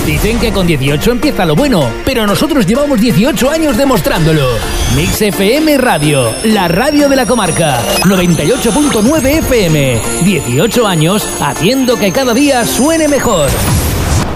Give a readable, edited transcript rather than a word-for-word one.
Dicen que con 18 empieza lo bueno, pero nosotros llevamos 18 años demostrándolo. Mix FM Radio, la radio de la comarca. 98.9 FM. 18 años haciendo que cada día suene mejor.